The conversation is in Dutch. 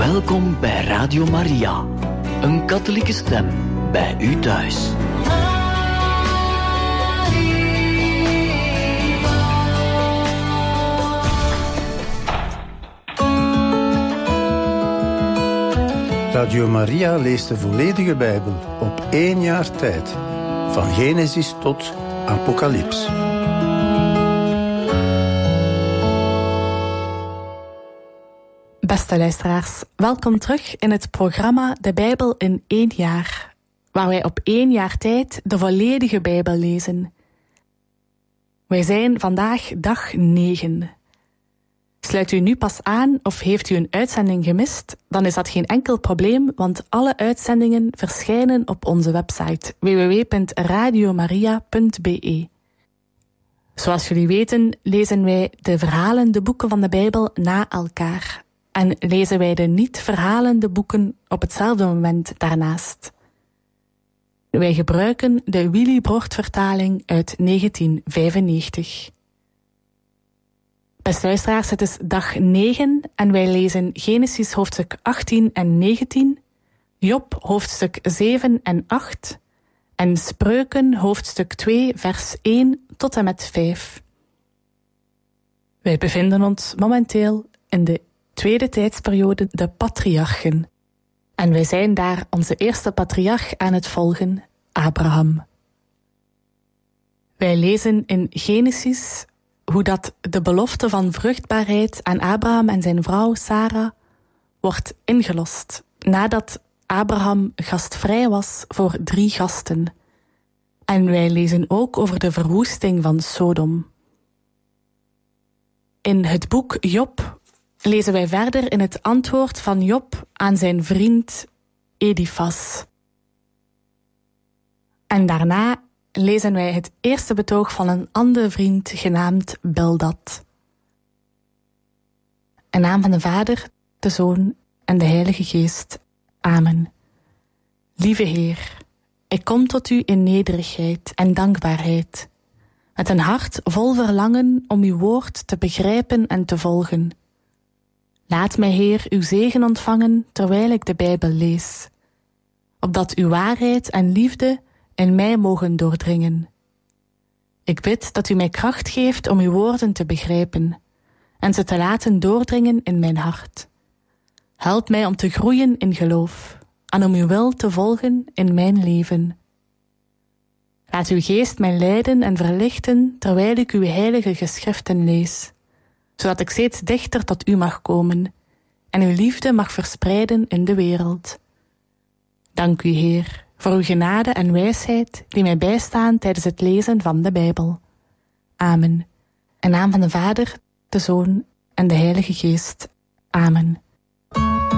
Welkom bij Radio Maria, een katholieke stem bij u thuis. Radio Maria leest de volledige Bijbel op 1 jaar tijd, van Genesis tot Apocalyps. Beste luisteraars, welkom terug in het programma De Bijbel in 1 jaar, waar wij op 1 jaar tijd de volledige Bijbel lezen. Wij zijn vandaag dag 9. Sluit u nu pas aan of heeft u een uitzending gemist, dan is dat geen enkel probleem, want alle uitzendingen verschijnen op onze website www.radiomaria.be. Zoals jullie weten lezen wij de verhalende boeken van de Bijbel na elkaar en lezen wij de niet verhalende boeken op hetzelfde moment daarnaast. Wij gebruiken de Willy Brocht-vertaling uit 1995. Beste luisteraars, het is dag 9 en wij lezen Genesis hoofdstuk 18 en 19, Job hoofdstuk 7 en 8 en Spreuken hoofdstuk 2 vers 1 tot en met 5. Wij bevinden ons momenteel in de tweede tijdsperiode, de patriarchen. En wij zijn daar onze eerste patriarch aan het volgen, Abraham. Wij lezen in Genesis hoe dat de belofte van vruchtbaarheid aan Abraham en zijn vrouw Sarah wordt ingelost, nadat Abraham gastvrij was voor 3 gasten. En wij lezen ook over de verwoesting van Sodom. In het boek Job lezen wij verder in het antwoord van Job aan zijn vriend Elifas. En daarna lezen wij het eerste betoog van een andere vriend genaamd Bildad. In naam van de Vader, de Zoon en de Heilige Geest. Amen. Lieve Heer, ik kom tot u in nederigheid en dankbaarheid, met een hart vol verlangen om uw woord te begrijpen en te volgen. Laat mij, Heer, uw zegen ontvangen terwijl ik de Bijbel lees, opdat uw waarheid en liefde in mij mogen doordringen. Ik bid dat u mij kracht geeft om uw woorden te begrijpen en ze te laten doordringen in mijn hart. Help mij om te groeien in geloof en om uw wil te volgen in mijn leven. Laat uw geest mij leiden en verlichten terwijl ik uw heilige geschriften lees, zodat ik steeds dichter tot u mag komen en uw liefde mag verspreiden in de wereld. Dank u, Heer, voor uw genade en wijsheid die mij bijstaan tijdens het lezen van de Bijbel. Amen. In naam van de Vader, de Zoon en de Heilige Geest. Amen.